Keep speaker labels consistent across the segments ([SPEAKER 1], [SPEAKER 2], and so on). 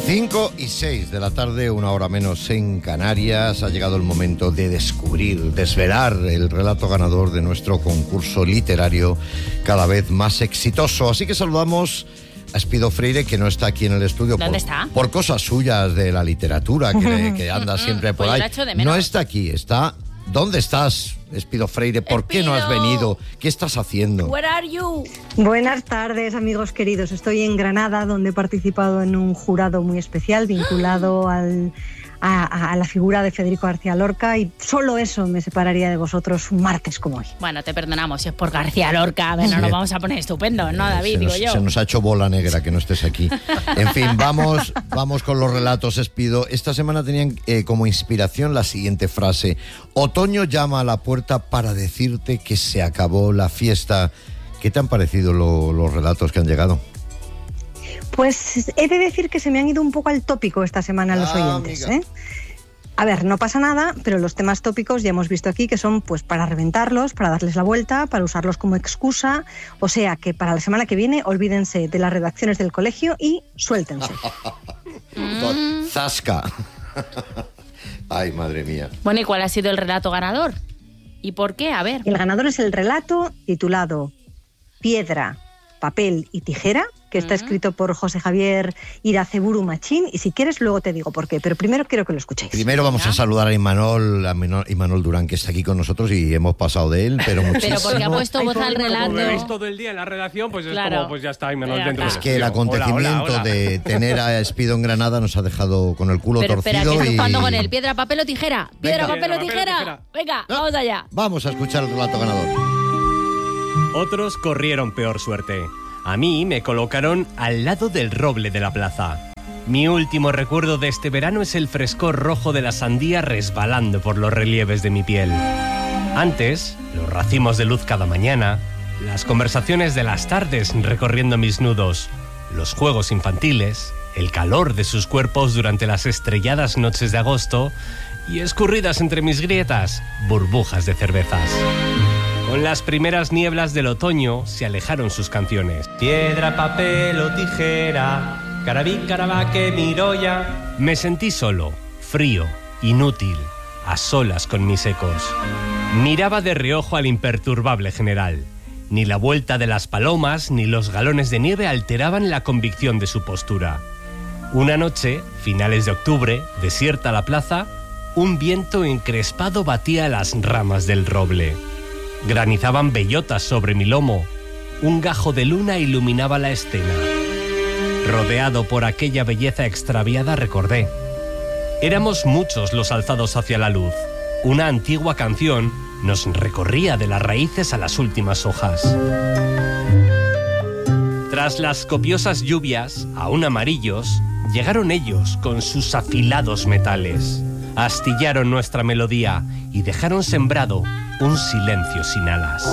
[SPEAKER 1] 5:06 de la tarde, una hora menos en Canarias. Ha llegado el momento de desvelar el relato ganador de nuestro concurso literario cada vez más exitoso. Así que saludamos a Espido Freire, que no está aquí en el estudio.
[SPEAKER 2] ¿Dónde está?
[SPEAKER 1] Por cosas suyas de la literatura, que anda siempre por ahí. No está aquí, está... ¿Dónde estás, Espido Freire? ¿Por qué no has venido? ¿Qué estás haciendo?
[SPEAKER 2] Where are you?
[SPEAKER 3] Buenas tardes, amigos queridos. Estoy en Granada, donde he participado en un jurado muy especial vinculado a la figura de Federico García Lorca, y solo eso me separaría de vosotros un martes como hoy.
[SPEAKER 2] Bueno, te perdonamos, si es por García Lorca. A ver, no nos vamos a poner estupendo, ¿no, David?
[SPEAKER 1] Se nos ha hecho bola negra que no estés aquí. En fin, vamos con los relatos, Espido. Esta semana tenían como inspiración la siguiente frase: otoño llama a la puerta para decirte que se acabó la fiesta. ¿Qué te han parecido los relatos que han llegado?
[SPEAKER 3] Pues he de decir que se me han ido un poco al tópico esta semana los oyentes, ¿eh? A ver, no pasa nada, pero los temas tópicos ya hemos visto aquí que son pues para reventarlos, para darles la vuelta, para usarlos como excusa. O sea que para la semana que viene olvídense de las redacciones del colegio y suéltense.
[SPEAKER 1] ¡Zasca! Ay, madre mía.
[SPEAKER 2] Bueno, ¿y cuál ha sido el relato ganador? ¿Y por qué? A ver.
[SPEAKER 3] El ganador es el relato titulado Piedra, papel y tijera, que está escrito por José Javier Iraceburu Machín, y si quieres luego te digo por qué, pero primero quiero que lo escuchéis.
[SPEAKER 1] Primero vamos a saludar a Imanol Durán, que está aquí con nosotros y hemos pasado de él, pero muchísimo.
[SPEAKER 2] Pero porque ha puesto voz al relato.
[SPEAKER 4] Como veis todo el día en la redacción, pues
[SPEAKER 2] claro,
[SPEAKER 4] es como, pues ya está Imanol dentro.
[SPEAKER 1] Es que el acontecimiento de tener a Espido en Granada nos ha dejado con el culo torcido.
[SPEAKER 2] Pero espera, que estás jugando con él. ¿Piedra, papel o tijera? ¿Piedra, papel o tijera? Venga, vamos allá.
[SPEAKER 1] Vamos a escuchar el relato ganador.
[SPEAKER 4] Otros corrieron peor suerte. A mí me colocaron al lado del roble de la plaza. Mi último recuerdo de este verano es el frescor rojo de la sandía resbalando por los relieves de mi piel. Antes, los racimos de luz cada mañana, las conversaciones de las tardes recorriendo mis nudos, los juegos infantiles, el calor de sus cuerpos durante las estrelladas noches de agosto y escurridas entre mis grietas, burbujas de cervezas. Con las primeras nieblas del otoño se alejaron sus canciones. Piedra, papel o tijera, carabí, carabaque, miroya. Me sentí solo, frío, inútil, a solas con mis ecos. Miraba de reojo al imperturbable general. Ni la vuelta de las palomas ni los galones de nieve alteraban la convicción de su postura. Una noche, finales de octubre, desierta la plaza, un viento encrespado batía las ramas del roble. Granizaban bellotas sobre mi lomo. Un gajo de luna iluminaba la escena. Rodeado por aquella belleza extraviada, recordé. Éramos muchos los alzados hacia la luz. Una antigua canción nos recorría de las raíces a las últimas hojas. Tras las copiosas lluvias, aún amarillos, llegaron ellos con sus afilados metales. Astillaron nuestra melodía y dejaron sembrado un silencio sin alas.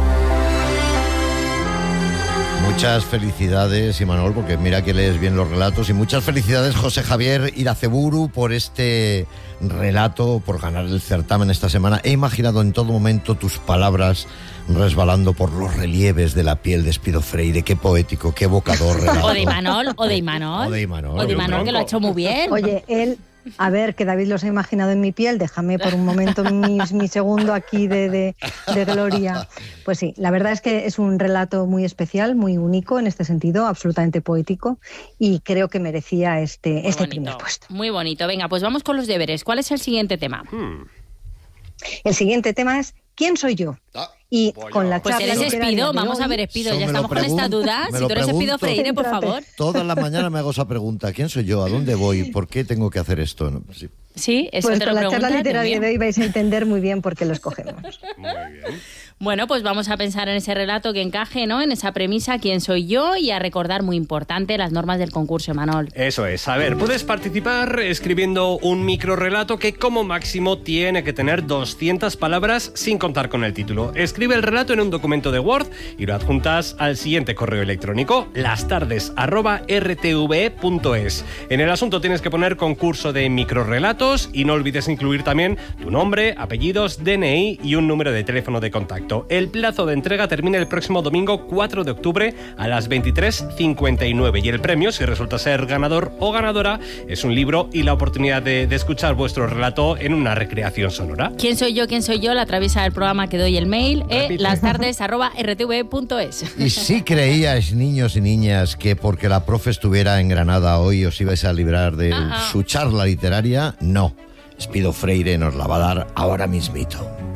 [SPEAKER 1] Muchas felicidades, Imanol, porque mira que lees bien los relatos, y muchas felicidades, José Javier Iraceburu, por este relato, por ganar el certamen esta semana. He imaginado en todo momento tus palabras resbalando por los relieves de la piel de Espido Freire. Qué poético, qué evocador relato.
[SPEAKER 2] O de Imanol, que lo ha hecho muy bien.
[SPEAKER 3] Oye, a ver, que David los ha imaginado en mi piel, déjame por un momento mi segundo aquí de gloria. Pues sí, la verdad es que es un relato muy especial, muy único en este sentido, absolutamente poético, y creo que merecía este primer puesto.
[SPEAKER 2] Muy bonito. Venga, pues vamos con los deberes. ¿Cuál es el siguiente tema?
[SPEAKER 3] El siguiente tema es ¿quién soy yo? Y con la
[SPEAKER 2] pues
[SPEAKER 3] charla
[SPEAKER 2] eres Espido, vamos a ver, Espido, ya estamos con esta duda. Si tú eres Espido Freire, por favor.
[SPEAKER 1] Todas las mañanas me hago esa pregunta: ¿quién soy yo? ¿A dónde voy? ¿Por qué tengo que hacer esto? No,
[SPEAKER 2] sí, eso
[SPEAKER 3] pues
[SPEAKER 2] te lo
[SPEAKER 3] con la
[SPEAKER 2] preguntas,
[SPEAKER 3] charla literaria de hoy vais a entender muy bien por qué lo escogemos.
[SPEAKER 4] Muy bien.
[SPEAKER 2] Bueno, pues vamos a pensar en ese relato que encaje, ¿no? En esa premisa, quién soy yo, y a recordar, muy importante, las normas del concurso, Manol.
[SPEAKER 4] Eso es. A ver, puedes participar escribiendo un microrrelato que como máximo tiene que tener 200 palabras sin contar con el título. Escribe el relato en un documento de Word y lo adjuntas al siguiente correo electrónico: lastardes@rtve.es. En el asunto tienes que poner concurso de microrelato datos y no olvides incluir también tu nombre, apellidos, DNI y un número de teléfono de contacto. El plazo de entrega termina el próximo domingo 4 de octubre a las 23:59 y el premio, si resulta ser ganador o ganadora, es un libro y la oportunidad de escuchar vuestro relato en una recreación sonora.
[SPEAKER 2] ¿Quién soy yo? ¿Quién soy yo? La traviesa del programa que doy el mail lastardes@rtv.es.
[SPEAKER 1] Y si creíais, niños y niñas, que porque la profe estuviera en Granada hoy os ibais a librar de su charla literaria, no. Espido Freire nos la va a dar ahora mismito.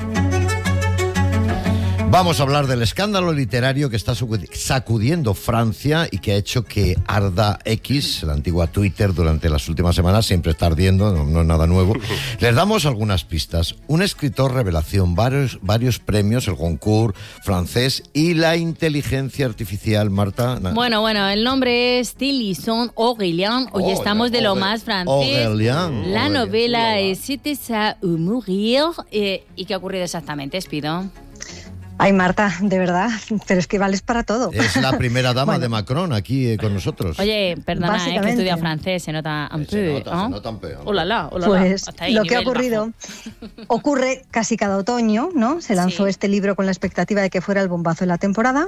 [SPEAKER 1] Vamos a hablar del escándalo literario que está sacudiendo Francia y que ha hecho que arda X, la antigua Twitter, durante las últimas semanas. Siempre está ardiendo, no es nada nuevo. Les damos algunas pistas. Un escritor revelación, varios premios, el Goncourt francés y la inteligencia artificial, Marta.
[SPEAKER 2] Bueno, el nombre es Thélisson Aurélien. Hoy estamos de lo más francés. La novela es C'était ça ou mourir. ¿Y qué ha ocurrido exactamente, Espido?
[SPEAKER 3] Ay, Marta, de verdad, pero es que vales para todo.
[SPEAKER 1] Es la primera dama de Macron aquí con nosotros.
[SPEAKER 2] Oye, perdona, que he estudiado francés, se nota un peu.
[SPEAKER 1] Se nota un peu.
[SPEAKER 2] Hola.
[SPEAKER 3] Pues lo que ha ocurrido ocurre casi cada otoño, ¿no? Se lanzó este libro con la expectativa de que fuera el bombazo de la temporada.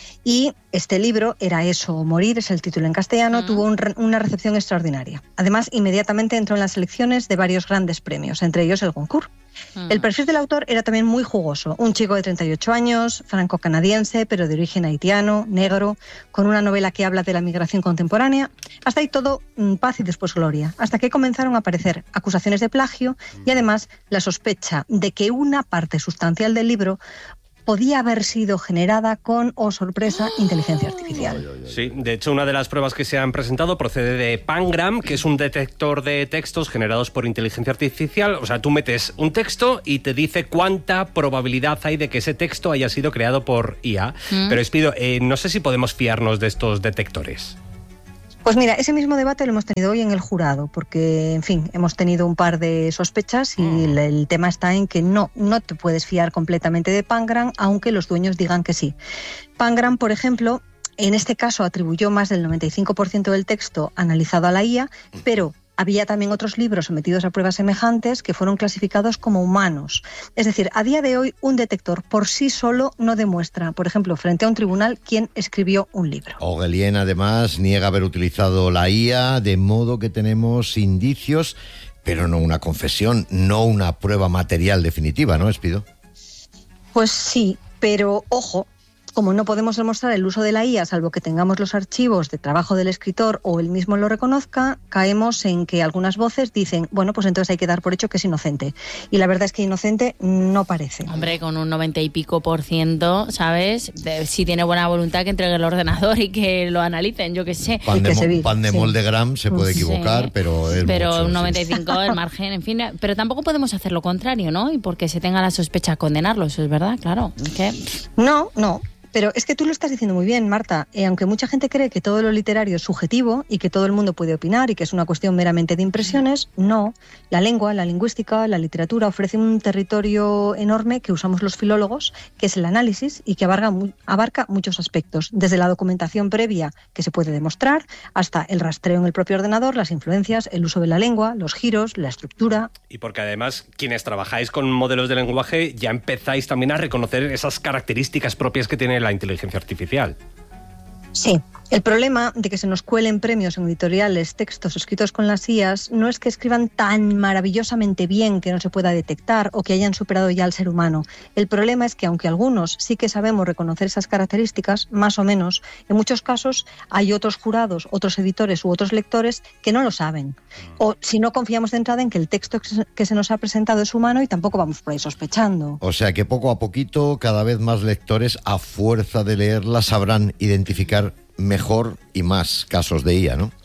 [SPEAKER 3] Y este libro, Era eso o morir, es el título en castellano, tuvo una recepción extraordinaria. Además, inmediatamente entró en las selecciones de varios grandes premios, entre ellos el Goncourt. El perfil del autor era también muy jugoso. Un chico de 38 años, franco-canadiense, pero de origen haitiano, negro, con una novela que habla de la migración contemporánea. Hasta ahí todo paz y después gloria. Hasta que comenzaron a aparecer acusaciones de plagio y además la sospecha de que una parte sustancial del libro podía haber sido generada con, oh sorpresa, inteligencia artificial.
[SPEAKER 4] Sí, de hecho, una de las pruebas que se han presentado procede de Pangram, que es un detector de textos generados por inteligencia artificial. O sea, tú metes un texto y te dice cuánta probabilidad hay de que ese texto haya sido creado por IA. Pero Espido, no sé si podemos fiarnos de estos detectores.
[SPEAKER 3] Pues mira, ese mismo debate lo hemos tenido hoy en el jurado, porque, en fin, hemos tenido un par de sospechas y el tema está en que no te puedes fiar completamente de Pangram, aunque los dueños digan que sí. Pangram, por ejemplo, en este caso atribuyó más del 95% del texto analizado a la IA, pero había también otros libros sometidos a pruebas semejantes que fueron clasificados como humanos. Es decir, a día de hoy un detector por sí solo no demuestra, por ejemplo, frente a un tribunal, quién escribió un libro.
[SPEAKER 1] Aurélien, además, niega haber utilizado la IA, de modo que tenemos indicios, pero no una confesión, no una prueba material definitiva, ¿no, Espido?
[SPEAKER 3] Pues sí, pero ojo, como no podemos demostrar el uso de la IA, salvo que tengamos los archivos de trabajo del escritor o él mismo lo reconozca, caemos en que algunas voces dicen, bueno, pues entonces hay que dar por hecho que es inocente. Y la verdad es que inocente no parece.
[SPEAKER 2] Hombre, con un 90 y pico %, ¿sabes? Si tiene buena voluntad, que entregue el ordenador y que lo analicen, yo qué sé.
[SPEAKER 1] Pan de moldegram se puede equivocar, pero es
[SPEAKER 2] pero
[SPEAKER 1] mucho,
[SPEAKER 2] un 95, el margen, en fin. Pero tampoco podemos hacer lo contrario, ¿no? Y porque se tenga la sospecha condenarlo, eso es verdad, claro. ¿Qué?
[SPEAKER 3] No. Pero es que tú lo estás diciendo muy bien, Marta. Aunque mucha gente cree que todo lo literario es subjetivo y que todo el mundo puede opinar y que es una cuestión meramente de impresiones, no. La lengua, la lingüística, la literatura ofrece un territorio enorme que usamos los filólogos, que es el análisis y que abarca muchos aspectos, desde la documentación previa que se puede demostrar hasta el rastreo en el propio ordenador, las influencias, el uso de la lengua, los giros, la estructura.
[SPEAKER 4] Y porque además quienes trabajáis con modelos de lenguaje ya empezáis también a reconocer esas características propias que tiene la inteligencia artificial.
[SPEAKER 3] Sí. El problema de que se nos cuelen premios en editoriales textos escritos con las IAs no es que escriban tan maravillosamente bien que no se pueda detectar o que hayan superado ya al ser humano. El problema es que aunque algunos sí que sabemos reconocer esas características, más o menos, en muchos casos hay otros jurados, otros editores u otros lectores que no lo saben. O si no confiamos de entrada en que el texto que se nos ha presentado es humano y tampoco vamos por ahí sospechando.
[SPEAKER 1] O sea que poco a poquito cada vez más lectores, a fuerza de leerla, sabrán identificar mejor y más casos de IA, ¿no?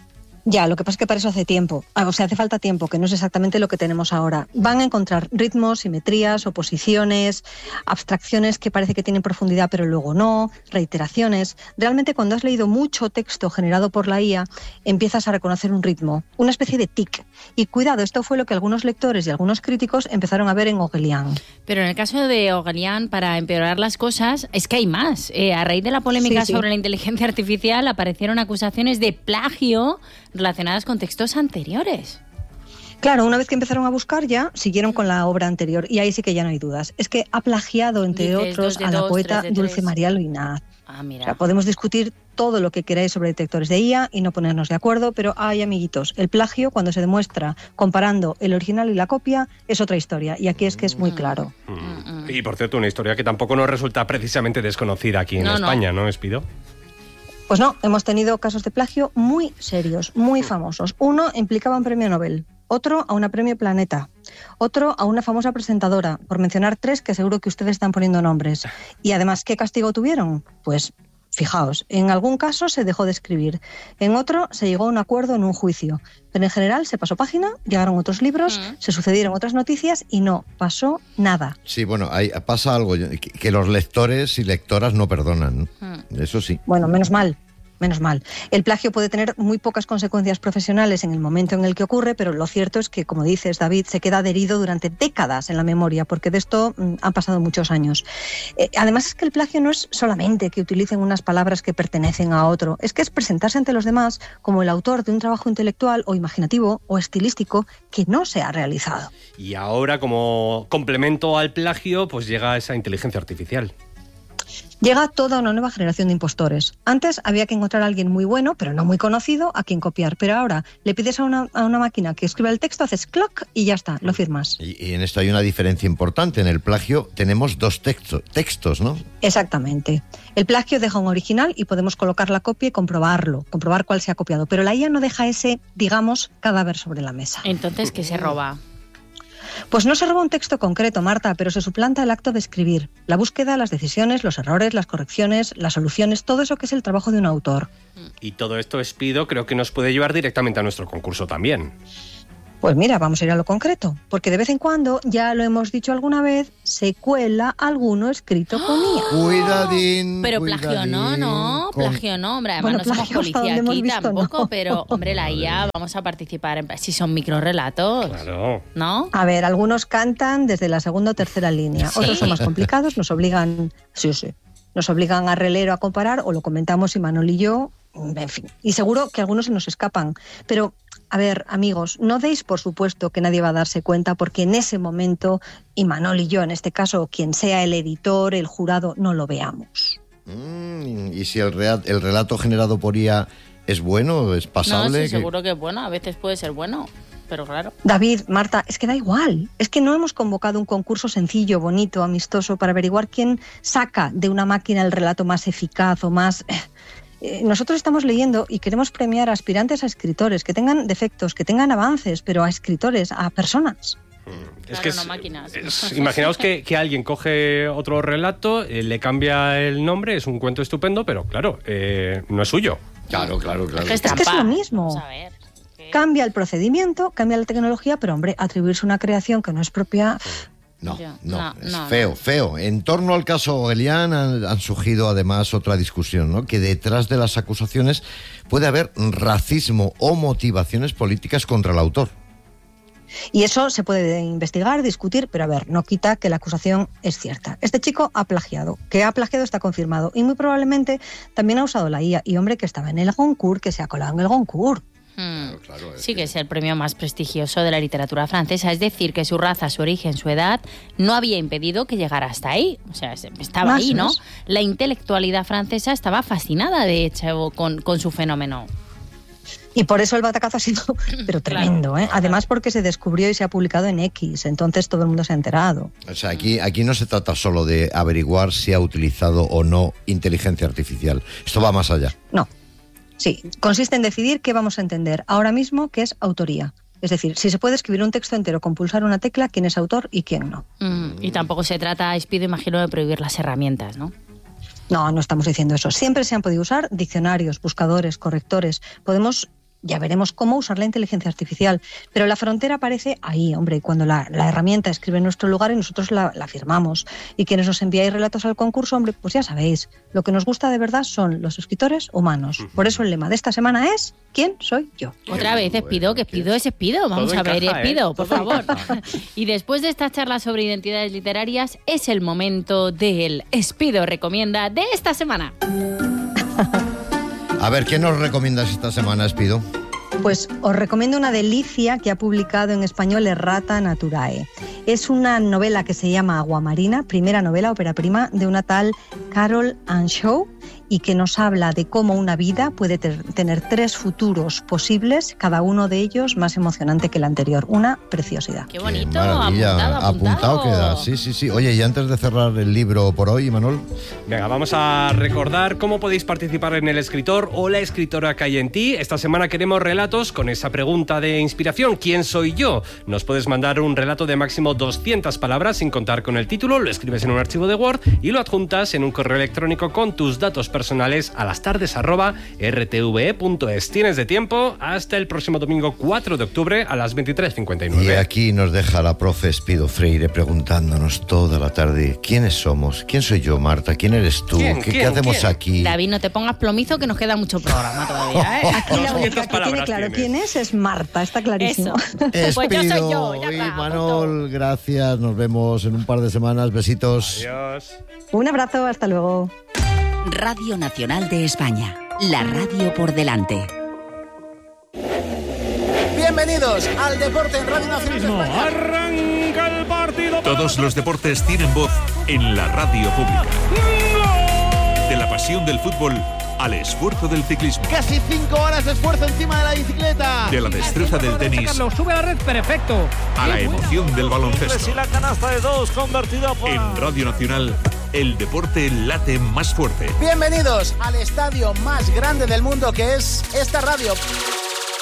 [SPEAKER 3] Ya, lo que pasa es que para eso hace tiempo, o sea, hace falta tiempo, que no es exactamente lo que tenemos ahora. Van a encontrar ritmos, simetrías, oposiciones, abstracciones que parece que tienen profundidad pero luego no, reiteraciones. Realmente cuando has leído mucho texto generado por la IA, empiezas a reconocer un ritmo, una especie de tic. Y cuidado, esto fue lo que algunos lectores y algunos críticos empezaron a ver en Aurélien.
[SPEAKER 2] Pero en el caso de Aurélien, para empeorar las cosas, es que hay más. A raíz de la polémica sobre la inteligencia artificial, aparecieron acusaciones de plagio relacionadas con textos anteriores.
[SPEAKER 3] Claro, una vez que empezaron a buscar ya, siguieron con la obra anterior y ahí sí que ya no hay dudas. Es que ha plagiado, entre otros, a la poeta Dulce María Luinaz.
[SPEAKER 2] Mira.
[SPEAKER 3] O sea, podemos discutir todo lo que queráis sobre detectores de IA y no ponernos de acuerdo, pero hay, amiguitos, el plagio, cuando se demuestra comparando el original y la copia, es otra historia. Y aquí es que es muy claro.
[SPEAKER 4] Y, por cierto, una historia que tampoco nos resulta precisamente desconocida aquí en España, ¿no, Espido?
[SPEAKER 3] Pues no, hemos tenido casos de plagio muy serios, muy famosos. Uno implicaba un premio Nobel, otro a una premio Planeta, otro a una famosa presentadora, por mencionar 3 que seguro que ustedes están poniendo nombres. Y además, ¿qué castigo tuvieron? Pues fijaos, en algún caso se dejó de escribir, en otro se llegó a un acuerdo en un juicio, pero en general se pasó página, llegaron otros libros, se sucedieron otras noticias y no pasó nada.
[SPEAKER 1] Sí, bueno, pasa algo, que los lectores y lectoras no perdonan, eso sí.
[SPEAKER 3] Bueno, menos mal. El plagio puede tener muy pocas consecuencias profesionales en el momento en el que ocurre, pero lo cierto es que, como dices, David, se queda adherido durante décadas en la memoria, porque de esto han pasado muchos años. Además, es que el plagio no es solamente que utilicen unas palabras que pertenecen a otro, es que es presentarse ante los demás como el autor de un trabajo intelectual o imaginativo o estilístico que no se ha realizado.
[SPEAKER 4] Y ahora, como complemento al plagio, pues llega esa inteligencia artificial.
[SPEAKER 3] Llega toda una nueva generación de impostores. Antes había que encontrar a alguien muy bueno, pero no muy conocido, a quien copiar. Pero ahora le pides a una máquina que escriba el texto, haces cloc y ya está, lo firmas.
[SPEAKER 1] Y en esto hay una diferencia importante. En el plagio tenemos 2 textos, ¿no?
[SPEAKER 3] Exactamente. El plagio deja un original y podemos colocar la copia y comprobar cuál se ha copiado. Pero la IA no deja ese, digamos, cadáver sobre la mesa.
[SPEAKER 2] Entonces, ¿qué se roba?
[SPEAKER 3] Pues no se roba un texto concreto, Marta, pero se suplanta el acto de escribir. La búsqueda, las decisiones, los errores, las correcciones, las soluciones, todo eso que es el trabajo de un autor.
[SPEAKER 4] Y todo esto, Espido, creo que nos puede llevar directamente a nuestro concurso también.
[SPEAKER 3] Pues mira, vamos a ir a lo concreto, porque de vez en cuando, ya lo hemos dicho alguna vez, se cuela alguno escrito con IA.
[SPEAKER 1] Cuidadín.
[SPEAKER 2] Pero
[SPEAKER 1] cuidadín,
[SPEAKER 2] plagio no, plagio no, hombre, además
[SPEAKER 3] bueno,
[SPEAKER 2] no somos policía aquí tampoco,
[SPEAKER 3] no.
[SPEAKER 2] Pero, hombre, la IA, vamos a participar si son microrrelatos.
[SPEAKER 4] Claro.
[SPEAKER 2] ¿No?
[SPEAKER 3] A ver, algunos cantan desde la segunda o tercera línea, otros son más complicados, nos obligan a relero a comparar, o lo comentamos y Manol y yo, en fin. Y seguro que algunos se nos escapan, pero... A ver, amigos, no deis por supuesto que nadie va a darse cuenta, porque en ese momento, y Manol y yo, en este caso, quien sea el editor, el jurado, no lo veamos.
[SPEAKER 1] ¿Y si el relato generado por IA es bueno, es pasable?
[SPEAKER 2] No, sí, seguro que es bueno, a veces puede ser bueno, pero claro.
[SPEAKER 3] David, Marta, es que da igual. Es que no hemos convocado un concurso sencillo, bonito, amistoso, para averiguar quién saca de una máquina el relato más eficaz o más... Nosotros estamos leyendo y queremos premiar a aspirantes a escritores que tengan defectos, que tengan avances, pero a escritores, a personas.
[SPEAKER 2] Es que no máquinas.
[SPEAKER 4] Imaginaos que alguien coge otro relato, le cambia el nombre, es un cuento estupendo, pero claro, no es suyo.
[SPEAKER 1] Claro.
[SPEAKER 3] Es que es lo mismo.
[SPEAKER 2] Vamos a ver.
[SPEAKER 3] Cambia el procedimiento, cambia la tecnología, pero hombre, atribuirse una creación que no es propia...
[SPEAKER 1] No, es feo. En torno al caso Ogelian han surgido además otra discusión, ¿no? Que detrás de las acusaciones puede haber racismo o motivaciones políticas contra el autor.
[SPEAKER 3] Y eso se puede investigar, discutir, pero a ver, no quita que la acusación es cierta. Este chico ha plagiado. Que ha plagiado está confirmado. Y muy probablemente también ha usado la IA. Y hombre, que estaba en el Goncourt, que se ha colado en el Goncourt.
[SPEAKER 2] Claro, sí, que es el premio más prestigioso de la literatura francesa, es decir, que su raza, su origen, su edad no había impedido que llegara hasta ahí, o sea, estaba ahí, ¿no? La intelectualidad francesa estaba fascinada, de hecho, con su fenómeno.
[SPEAKER 3] Y por eso el batacazo ha sido, pero tremendo, ¿eh? Además porque se descubrió y se ha publicado en X, entonces todo el mundo se ha enterado.
[SPEAKER 1] O sea, aquí no se trata solo de averiguar si ha utilizado o no inteligencia artificial, esto va más allá.
[SPEAKER 3] No. Sí, consiste en decidir qué vamos a entender ahora mismo que es autoría. Es decir, si se puede escribir un texto entero con pulsar una tecla, quién es autor y quién no.
[SPEAKER 2] Y tampoco se trata, Espido, imagino, de prohibir las herramientas, ¿no?
[SPEAKER 3] No estamos diciendo eso. Siempre se han podido usar diccionarios, buscadores, correctores. Ya veremos cómo usar la inteligencia artificial. Pero la frontera aparece ahí, hombre, cuando la herramienta escribe en nuestro lugar y nosotros la firmamos. Y quienes nos enviáis relatos al concurso, hombre, pues ya sabéis, lo que nos gusta de verdad son los escritores humanos. Por eso el lema de esta semana es ¿quién soy yo?
[SPEAKER 2] Otra vez, Espido, que Espido es Espido. Vamos a ver, Espido, por favor. Y después de esta charla sobre identidades literarias, es el momento del Espido Recomienda de esta semana.
[SPEAKER 1] A ver, ¿qué nos recomiendas esta semana, Espido?
[SPEAKER 3] Pues os recomiendo una delicia que ha publicado en español Errata Naturae. Es una novela que se llama Aguamarina, primera novela, ópera prima, de una tal Carol Ann Shaw, y que nos habla de cómo una vida puede tener 3 futuros posibles, cada uno de ellos más emocionante que el anterior. Una preciosidad.
[SPEAKER 2] Qué bonito,
[SPEAKER 1] Qué maravilla. Apuntado queda. Sí. Oye, y antes de cerrar el libro por hoy, Imanol.
[SPEAKER 4] Venga, vamos a recordar cómo podéis participar en El Escritor o la escritora que hay en ti. Esta semana queremos relatos con esa pregunta de inspiración: ¿quién soy yo? Nos puedes mandar un relato de máximo 200 palabras sin contar con el título, lo escribes en un archivo de Word y lo adjuntas en un correo electrónico con tus datos personales a lastardes@rtve.es. Tienes de tiempo hasta el próximo domingo 4 de octubre a las 23:59.
[SPEAKER 1] Y aquí nos deja la profe Espido Freire preguntándonos toda la tarde: ¿quiénes somos? ¿Quién soy yo, Marta? ¿Quién eres tú? ¿Qué hacemos aquí?
[SPEAKER 2] David, no te pongas plomizo, que nos queda mucho programa todavía, ¿eh?
[SPEAKER 3] Aquí la única que tiene claro quién es Marta, está clarísimo.
[SPEAKER 2] Pues yo soy yo.
[SPEAKER 1] Y Manol, gracias. Nos vemos en un par de semanas. Besitos.
[SPEAKER 4] Adiós.
[SPEAKER 3] Un abrazo, hasta luego.
[SPEAKER 5] Radio Nacional de España, la radio por delante.
[SPEAKER 6] Bienvenidos al deporte en Radio Nacional de España.
[SPEAKER 7] Arranca el partido. Todos los deportes tienen voz en la radio pública. De la pasión del fútbol al esfuerzo del ciclismo.
[SPEAKER 6] Casi 5 horas de esfuerzo encima de la bicicleta.
[SPEAKER 7] De la destreza del tenis.
[SPEAKER 8] Lo sube a la red, perfecto.
[SPEAKER 7] A la emoción del baloncesto.
[SPEAKER 8] Y la canasta de 2 convertida por...
[SPEAKER 7] En Radio Nacional, el deporte late más fuerte.
[SPEAKER 6] Bienvenidos al estadio más grande del mundo, que es esta radio.